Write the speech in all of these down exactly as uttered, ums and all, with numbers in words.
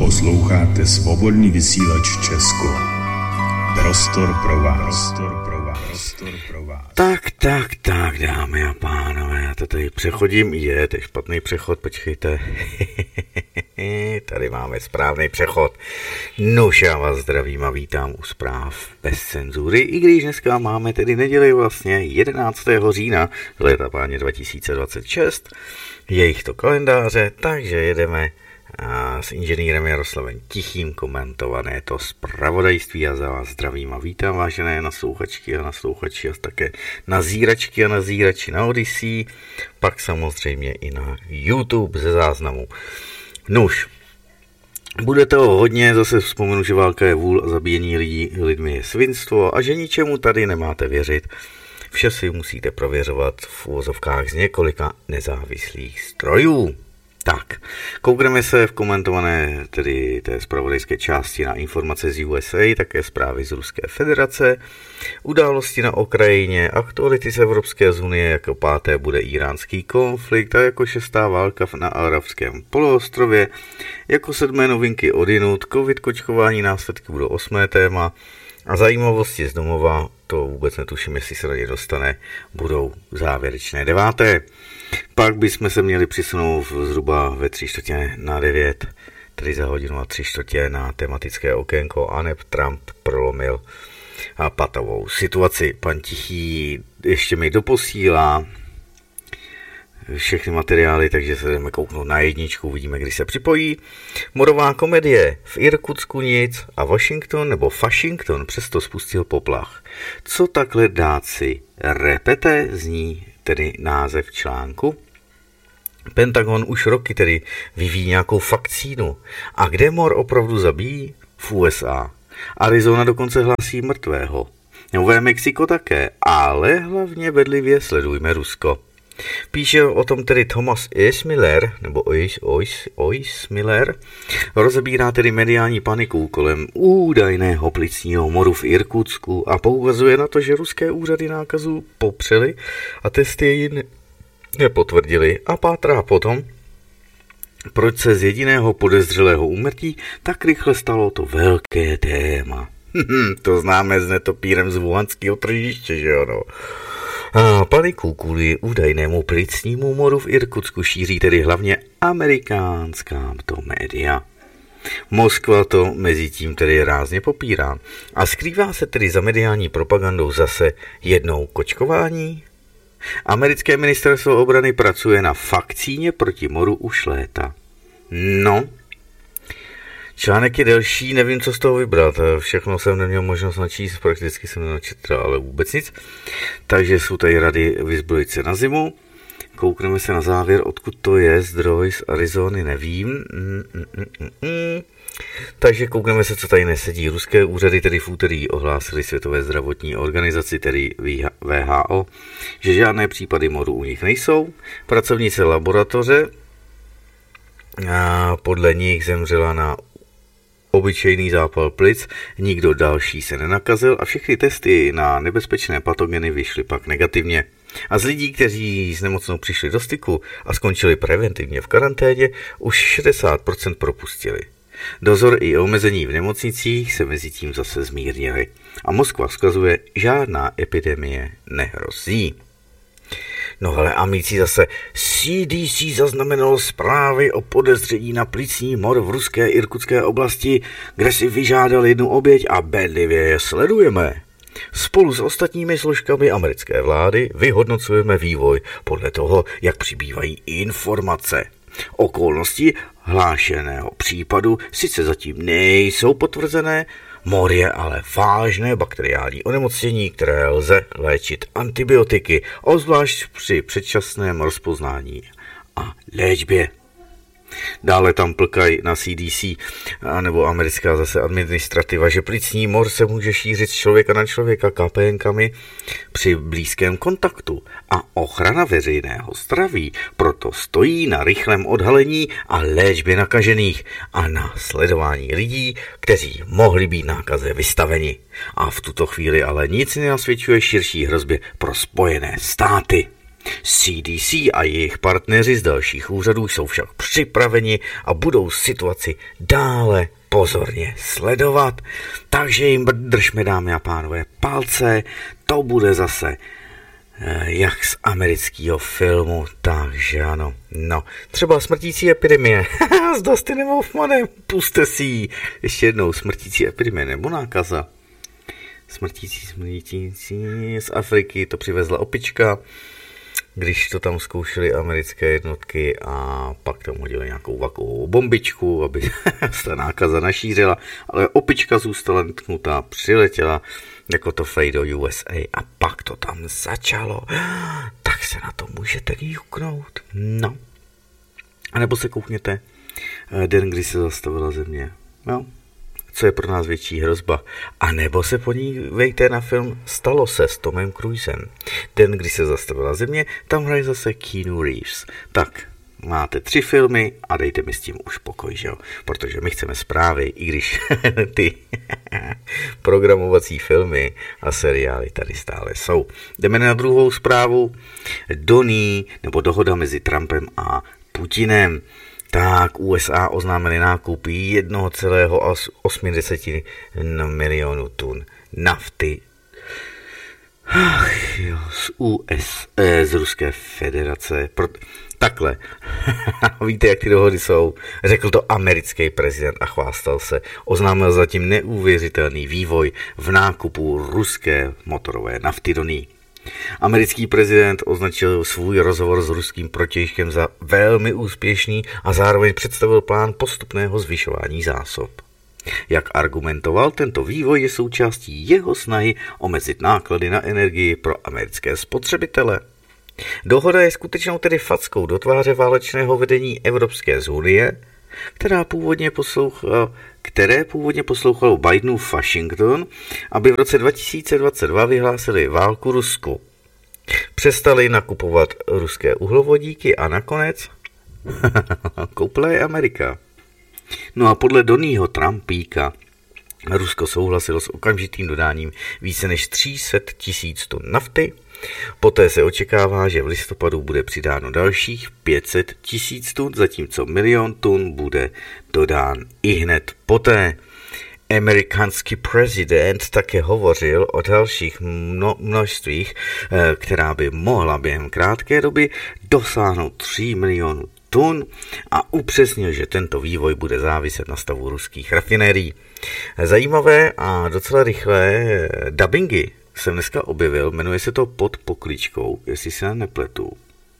Posloucháte Svobodný vysílač Česko. Prostor pro vás. Prostor pro vás. Prostor pro vás. Tak, tak, tak, dámy a pánové, já to tady přechodím. Je, to je špatný přechod, počkejte. Tady máme správný přechod. Nuž, já vás zdravím a vítám u zpráv bez cenzury, i když dneska máme tedy neděli vlastně jedenáctého října léta páně dva tisíce dvacet šest. Je jich to kalendáře, takže jedeme a s inženýrem Jaroslavem Tichým komentované to zpravodajství a za vás zdravím a vítám, vážené naslouchačky a naslouchači a také nazíračky a nazírači na Odyssey, pak samozřejmě i na YouTube ze záznamu. Nuž, bude toho hodně, zase vzpomenu, že válka je vůl a zabíjení lidí lidmi je svinstvo a že ničemu tady nemáte věřit. Vše si musíte prověřovat v uvozovkách z několika nezávislých strojů. Tak, koukneme se v komentované tedy té zpravodajské části na informace z U S A, také zprávy z Ruské federace, události na Ukrajině, aktuality z Evropské unie, jako páté bude iránský konflikt a jako šestá válka na arabském poloostrově, jako sedmé novinky odinut, covid kočkování následky budou osmé téma a zajímavosti z domova, to vůbec netuším, jestli se na ně dostane, budou závěrečné deváté. Pak bychom se měli přisunout zhruba ve tři čtvrtě na devět, tedy za hodinu a tři čtvrtě na tematické okénko a neb Trump prolomil a patovou situaci. Pan Tichý ještě mi doposílá všechny materiály, takže se jdeme kouknout na jedničku, uvidíme, kdy se připojí. Morová komedie, v Irkutsku nic a Washington nebo Washington přesto spustil poplach. Co takhle dáci repete, zní tedy název článku. Pentagon už roky tedy vyvíjí nějakou vakcínu. A kde mor opravdu zabíjí? V U S A. Arizona dokonce hlásí mrtvého. Nové Mexiko také, ale hlavně bedlivě sledujme Rusko. Píše o tom tedy Thomas S. Miller, nebo Ois, Ois, Ois Miller, rozebírá tedy mediální paniku kolem údajného plicního moru v Irkutsku a poukazuje na to, že ruské úřady nákazu popřely a testy ji nepotvrdili a pátrá potom, proč se z jediného podezřelého úmrtí tak rychle stalo to velké téma. To známe s netopírem z wuhanského tržiště, že jo, no. A paniku kvůli údajnému plicnímu moru v Irkutsku šíří tedy hlavně amerikánská to média. Moskva to mezi tím tedy rázně popírá a skrývá se tedy za mediální propagandou zase jednou kočkování. Americké ministerstvo obrany pracuje na vakcíně proti moru už léta. No, článek je delší, nevím, co z toho vybrat. Všechno jsem neměl možnost načíst, prakticky jsem nenačetl, ale vůbec nic. Takže jsou tady rady vyzbrojit se na zimu. Koukneme se na závěr, odkud to je, zdroj z Arizony, nevím. Mm, mm, mm, mm. Takže koukneme se, co tady nesedí. Ruské úřady tedy v úterý ohlásily Světové zdravotní organizaci, tedy W H O, že žádné případy moru u nich nejsou. Pracovnice laboratoře a podle nich zemřela na obyčejný zápal plic, nikdo další se nenakazil a všechny testy na nebezpečné patogeny vyšly pak negativně. A z lidí, kteří s nemocnou přišli do styku a skončili preventivně v karanténě, už šedesát procent propustili. Dozor i omezení v nemocnicích se mezi tím zase zmírnily. A Moskva vzkazuje, žádná epidemie nehrozí. No hele, amici, zase C D C zaznamenalo zprávy o podezření na plicní mor v ruské irkutské oblasti, kde si vyžádal jednu oběť a bedlivě je sledujeme. Spolu s ostatními složkami americké vlády vyhodnocujeme vývoj podle toho, jak přibývají informace. Okolnosti hlášeného případu sice zatím nejsou potvrzené, mor je ale vážné bakteriální onemocnění, které lze léčit antibiotiky, obzvlášť při předčasném rozpoznání a léčbě. Dále tam plkají na C D C nebo americká zase administrativa, že plicní mor se může šířit z člověka na člověka kapénkami při blízkém kontaktu a ochrana veřejného zdraví proto stojí na rychlém odhalení a léčbě nakažených a na sledování lidí, kteří mohli být nákaze vystaveni. A v tuto chvíli ale nic nenasvědčuje širší hrozbě pro Spojené státy. C D C a jejich partneři z dalších úřadů jsou však připraveni a budou situaci dále pozorně sledovat. Takže jim držme, dámy a pánové, palce. To bude zase jak z amerického filmu, takže ano. No, třeba Smrtící epidemie s Dustinem Hoffmanem, puste si ji. Ještě jednou, Smrtící epidemie nebo nákaza. Smrtící, smrtící z Afriky to přivezla opička, když to tam zkoušeli americké jednotky a pak tam hodili nějakou vakovou bombičku, aby se ta nákaza našířila, ale opička zůstala netknutá, přiletěla jako to fej do U S A a pak to tam začalo. Tak se na to můžete juknout. No. A nebo se koukněte Den, kdy se zastavila země. No. Co je pro nás větší hrozba. A nebo se podívejte na film Stalo se s Tomem Cruisem. Den, kdy se zastavila země, tam hraje zase Keanu Reeves. Tak, máte tři filmy a dejte mi s tím už pokoj, že jo? Protože my chceme zprávy, i když ty programovací filmy a seriály tady stále jsou. Jdeme na druhou zprávu. Doní, nebo dohoda mezi Trumpem a Putinem. Tak U S A oznámili nákup jedna celá osm milionu tun nafty. Ach jo, z U S A, z Ruské federace. Pro, takhle. Víte, jak ty dohody jsou? Řekl to americký prezident a chvástal se. Oznámil zatím neuvěřitelný vývoj v nákupu ruské motorové nafty do ní. Americký prezident označil svůj rozhovor s ruským protějškem za velmi úspěšný a zároveň představil plán postupného zvyšování zásob. Jak argumentoval, tento vývoj je součástí jeho snahy omezit náklady na energii pro americké spotřebitele. Dohoda je skutečnou tedy fackou do tváře válečného vedení Evropské unie, která původně poslouchala, které původně poslouchalo Bidenův Washington, aby v roce dva tisíce dvacet dva vyhlásili válku Rusku. Přestali nakupovat ruské uhlovodíky a nakonec koupila je Amerika. No a podle Donního Trumpíka Rusko souhlasilo s okamžitým dodáním více než tři sta tisíc tun nafty. Poté se očekává, že v listopadu bude přidáno dalších pět set tisíc tun, zatímco milion tun bude dodán i hned poté. Americký prezident také hovořil o dalších mno, množstvích, která by mohla během krátké doby dosáhnout tři milionů tun a upřesnil, že tento vývoj bude záviset na stavu ruských rafinérií. Zajímavé a docela rychlé dabingy jsem dneska objevil, jmenuje se to Pod pokličkou, jestli se nepletu.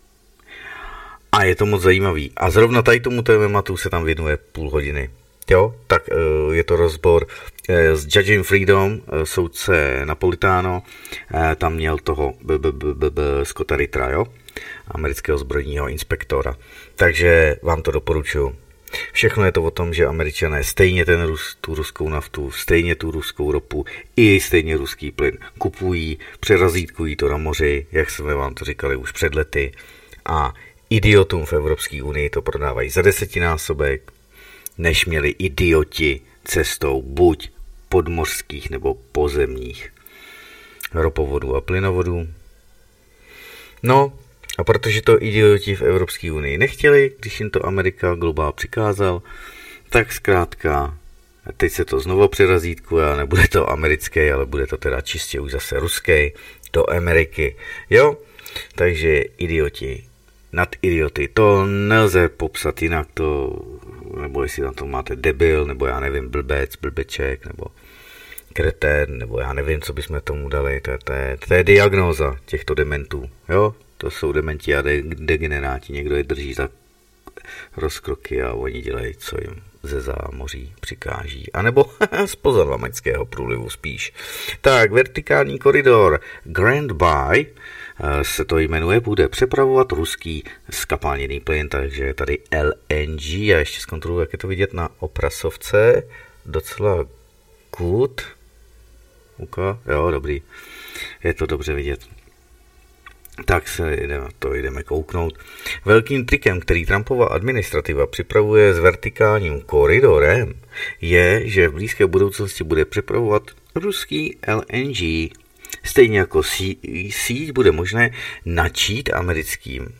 A je to moc zajímavý. A zrovna tady tomu tématu se tam věnuje půl hodiny. Jo, tak je to rozbor s Judging Freedom, soudce Napolitano, tam měl toho Scotta Rittera, jo, amerického zbrojního inspektora. Takže vám to doporučuji. Všechno je to o tom, že Američané stejně ten Rus, tu ruskou naftu, stejně tu ruskou ropu i stejně ruský plyn kupují, přerazítkují to na moři, jak jsme vám to říkali už před lety, a idiotům v Evropské unii to prodávají za desetinásobek, než měli idioti cestou buď podmořských nebo pozemních ropovodů a plynovodů. No, a protože to idioti v Evropské unii nechtěli, když jim to Amerika globál přikázal, tak zkrátka teď se to znovu přerazítkuje a nebude to americký, ale bude to teda čistě už zase ruský do Ameriky. Jo, takže idioti nad idioty, to nelze popsat jinak, to, nebo jestli na to máte debil, nebo já nevím, blbec, blbeček, nebo kretén, nebo já nevím, co bychom tomu dali, to je, to je, to je diagnóza těchto dementů, jo, to jsou dementi a de- degeneráti, někdo je drží za rozkroky a oni dělají, co jim ze zámoří přikáží, anebo z pozadlamaňského průlivu spíš. Tak, vertikální koridor Grand Bay se to jmenuje, bude přepravovat ruský skapalněný plyn, takže je tady L N G. Já ještě zkontroluji, jak je to vidět na obrazovce. Docela good. Uka? Jo, dobrý. Je to dobře vidět. Tak se jdeme, to jdeme kouknout. Velkým trikem, který Trumpova administrativa připravuje s vertikálním koridorem, je, že v blízké budoucnosti bude přepravovat ruský L N G. Stejně jako síť bude možné načít americkým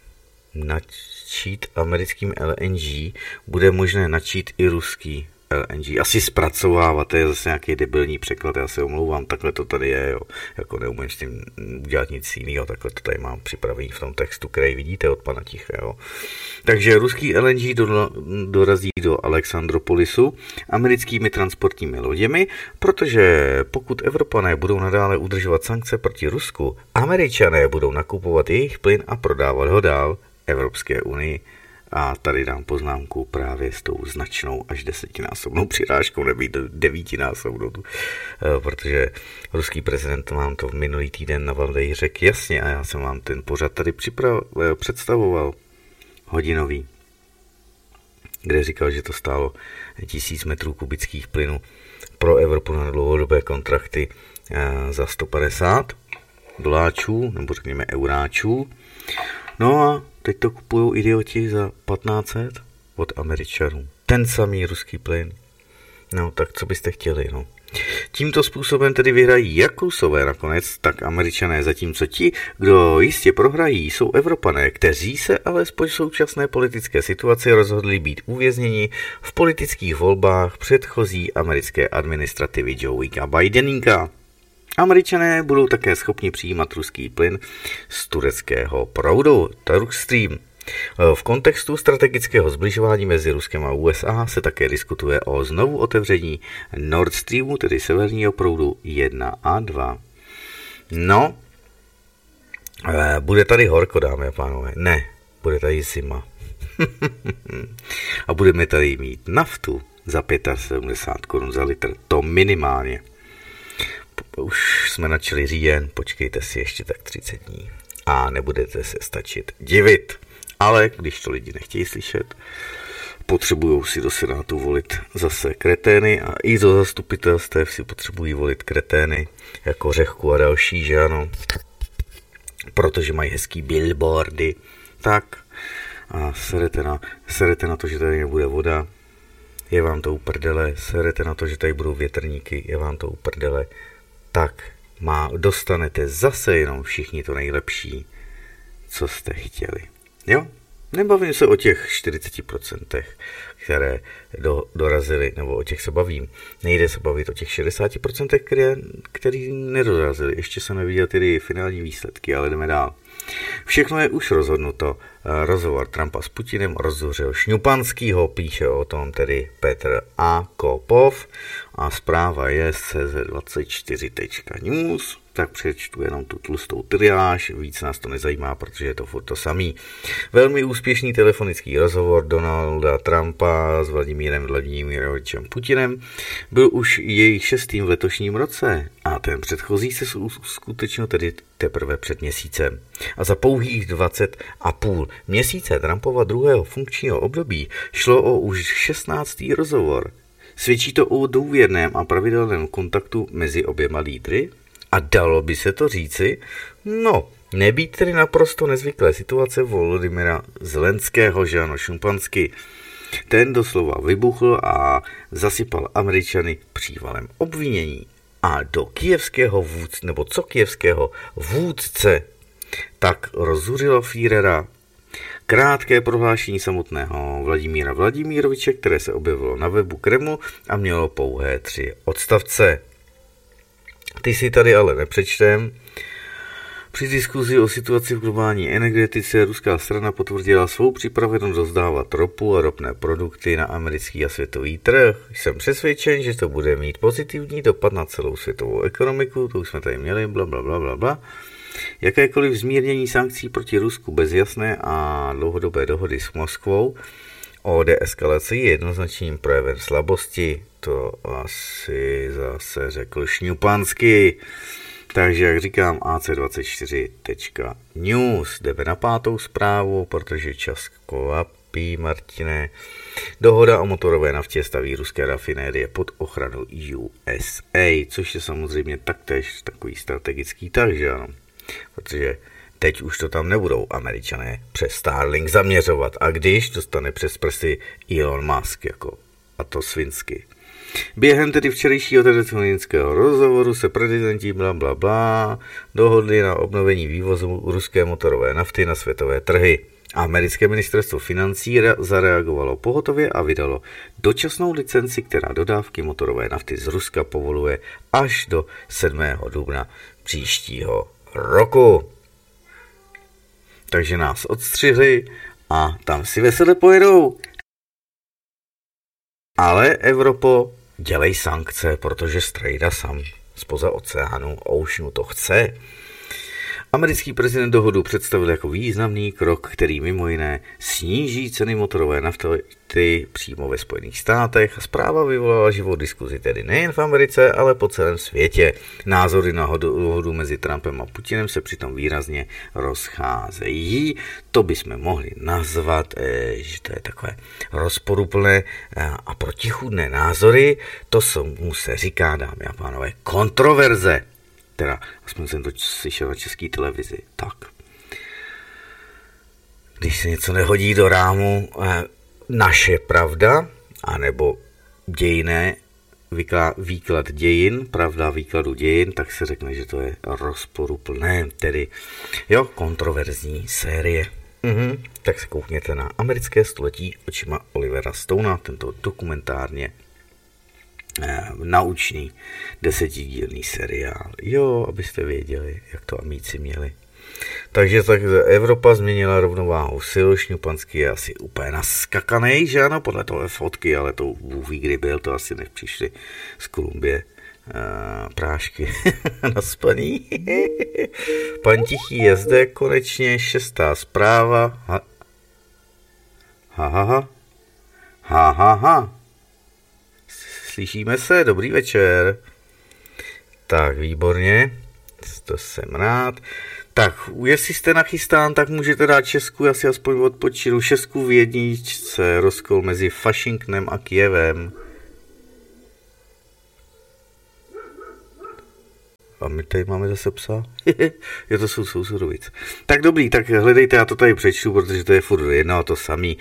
načít americkým L N G, bude možné načít i ruský L N G. Asi zpracovávat, to je zase nějaký debilní překlad, já se omlouvám, takhle to tady je, jo. Jako neumím s tím udělat nic jiného, takhle to tady mám připravený v tom textu, který vidíte od pana Tichého. Takže ruský L N G do, dorazí do Alexandropolisu americkými transportními loděmi, protože pokud Evropané budou nadále udržovat sankce proti Rusku, Američané budou nakupovat jejich plyn a prodávat ho dál Evropské unii. A tady dám poznámku právě s tou značnou až desetinásobnou přirážkou, nebo devítinásobnou, protože ruský prezident vám to minulý týden na Valdeji řekl jasně a já jsem vám ten pořad tady připrav, představoval hodinový, kde říkal, že to stálo tisíc metrů kubických plynu pro Evropu na dlouhodobé kontrakty za sto padesát doláčů, nebo řekněme euráčů. No a teď to kupují idioti za patnáct set od Američanů. Ten samý ruský plyn. No, tak co byste chtěli, no. Tímto způsobem tedy vyhrají jak Rusové nakonec, tak Američané, zatímco ti, kdo jistě prohrají, jsou Evropané, kteří se ale z současné politické situace rozhodli být uvězněni v politických volbách předchozí americké administrativy Joea Bideninka. Američané budou také schopni přijímat ruský plyn z tureckého proudu, Turk Stream. V kontextu strategického zbližování mezi Ruskem a U S A se také diskutuje o znovu otevření Nord Streamu, tedy severního proudu jedna a dva. No, bude tady horko, dámy a pánové. Ne, bude tady zima. A budeme tady mít naftu za sedmdesát pět korun za litr, to minimálně. Už jsme načali říjen, počkejte si ještě tak třicet dní a nebudete se stačit divit. Ale když to lidi nechtějí slyšet, potřebují si do Senátu volit zase kretény a i do zastupitelstev si potřebují volit kretény jako Řehku a další, že ano, protože mají hezký billboardy, tak a serete na, serete na to, že tady nebude voda, je vám to uprdele, serete na to, že tady budou větrníky, je vám to uprdele, tak má, dostanete zase jenom všichni to nejlepší, co jste chtěli. Jo? Nebavím se o těch čtyřicet procent, které do, dorazily, nebo o těch se bavím. Nejde se bavit o těch šedesát procent, které, který nedorazily. Ještě jsem neviděl tedy finální výsledky, ale jdeme dál. Všechno je už rozhodnuto. Rozhovor Trumpa s Putinem rozhořel Šňupanskýho, píše o tom tedy Petr A. Kopov a zpráva je z C Z dvacet čtyři tečka news, tak přečtu jenom tu tlustou triáž, víc nás to nezajímá, protože je to furt to samý. Velmi úspěšný telefonický rozhovor Donalda Trumpa s Vladimírem Vladimirovičem Putinem byl už jejich šestým v letošním roce a ten předchozí se uskutečnil tedy teprve před měsícem. A za pouhých dvacet a půl měsíce Trumpova druhého funkčního období šlo o už šestnáctý rozhovor. Svědčí to o důvěrném a pravidelném kontaktu mezi oběma lídry? A dalo by se to říci? No, nebýt tedy naprosto nezvyklé situace Volodymyra Zelenského, že ano, Šumpansky. Ten doslova vybuchl a zasypal Američany přívalem obvinění. A do kijevského vůdce, nebo co kijevského vůdce, tak rozzuřilo Führera krátké prohlášení samotného Vladimíra Vladimiroviče, které se objevilo na webu Kremlu a mělo pouhé tři odstavce. Ty si tady ale nepřečtem. Při diskuzi o situaci v globální energetice ruská strana potvrdila svou připravenost rozdávat ropu a ropné produkty na americký a světový trh. Jsem přesvědčen, že to bude mít pozitivní dopad na celou světovou ekonomiku, to už jsme tady měli, bla, bla, bla, bla, bla. Jakékoliv zmírnění sankcí proti Rusku bez jasné a dlouhodobé dohody s Moskvou o deeskalaci je jednoznačným projevem slabosti, to asi zase řekl Šňupanský. Takže, jak říkám, A C dvacet čtyři tečka news. Jdeme na pátou zprávu, protože čas kvapí, Martine. Dohoda o motorové naftě staví ruské rafinérie pod ochranou U S A, což je samozřejmě taktéž takový strategický tah, že ano. Protože teď už to tam nebudou Američané přes Starlink zaměřovat. A když dostane přes prsty Elon Musk, jako, a to svinsky. Během tedy včerejšího telefonického rozhovoru se prezidenti bla, bla, bla dohodli na obnovení vývozu ruské motorové nafty na světové trhy. Americké ministerstvo financí zareagovalo pohotově a vydalo dočasnou licenci, která dodávky motorové nafty z Ruska povoluje až do sedmého dubna příštího roku. Takže nás odstřihli a tam si vesele pojedou. Ale Evropo, dělej sankce, protože strejda sam spoza oceánu Oceanu to chce. Americký prezident dohodu představil jako významný krok, který mimo jiné sníží ceny motorové nafty přímo ve Spojených státech. Zpráva vyvolala živou diskuzi tedy nejen v Americe, ale po celém světě. Názory na dohodu mezi Trumpem a Putinem se přitom výrazně rozcházejí. To bychom mohli nazvat, že to je takové rozporuplné a protichůdné názory. To mu se říká, dámy a pánové, kontroverze. Teda, aspoň jsem to slyšel na české televizi. Tak. Když se něco nehodí do rámu eh, naše pravda, anebo dějné, výklad, výklad dějin, pravda výkladu dějin, tak se řekne, že to je rozporuplné, tedy jo, kontroverzní série. Mhm. Tak se koukněte na Americké století očima Olivera Stonea, tento dokumentárně naučný desetidílný seriál. Jo, abyste věděli, jak to amíci měli. Takže tak Evropa změnila rovnováhu sil, Šňupanský je asi úplně naskakanej, že ano, podle toho fotky, ale to Bůh ví, kdy byl, to asi nepřišli z Kolumbie uh, prášky na spaní. Pan Tichý je zde, konečně šestá zpráva. Ha, ha, ha, ha, ha, ha, ha. Slyšíme se, dobrý večer. Tak, výborně, to jsem rád. Tak, jestli jste nachystán, tak můžete dát Česku, já si aspoň odpočinu. Česku v jedničce, rozkol mezi Washingtonem a Kyjevem. A my tady máme zase psa. Je to jsou sousudovic. Tak dobrý, tak hledejte, já to tady přečtu, protože to je furt jedno a to samý.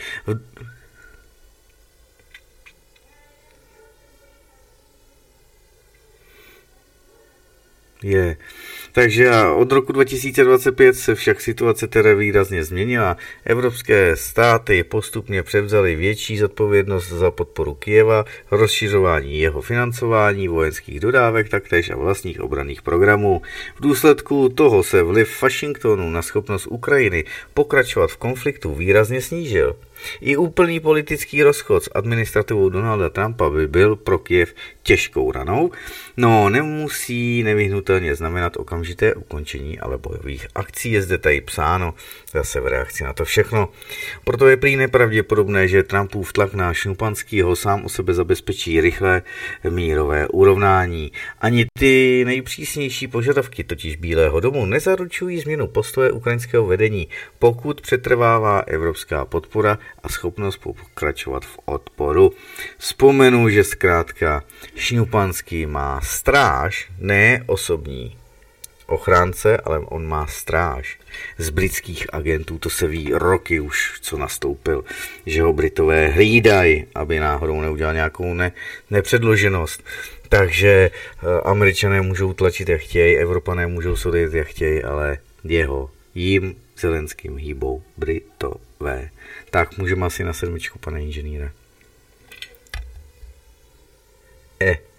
Je. Takže od roku dva tisíce dvacet pět se však situace teda výrazně změnila. Evropské státy postupně převzaly větší zodpovědnost za podporu Kyjeva, rozšiřování jeho financování, vojenských dodávek, taktéž a vlastních obranných programů. V důsledku toho se vliv Washingtonu na schopnost Ukrajiny pokračovat v konfliktu výrazně snížil. I úplný politický rozchod s administrativou Donalda Trumpa by byl pro Kyjev těžkou ranou, no nemusí nevyhnutelně znamenat okamžité ukončení ale bojových akcí. Je zde tady psáno zase v reakci na to všechno. Proto je prý nepravděpodobné, že Trumpův tlak na Šňupanskýho sám o sebe zabezpečí rychlé mírové urovnání. Ani ty nejpřísnější požadavky totiž Bílého domu nezaručují změnu postoje ukrajinského vedení, pokud přetrvává evropská podpora a schopnost pokračovat v odporu. Vzpomenu, že zkrátka Šňupanský má stráž, ne osobní ochránce, ale on má stráž z britských agentů, to se ví roky už, co nastoupil, že ho Britové hlídají, aby náhodou neudělal nějakou ne, nepředloženost. Takže Američané můžou tlačit, jak chtějí, Evropané můžou soudit, jak chtějí, ale jeho, jim, Zelenským hýbou Britové. Tak můžeme asi na sedmičku, pane inženýre. Eh.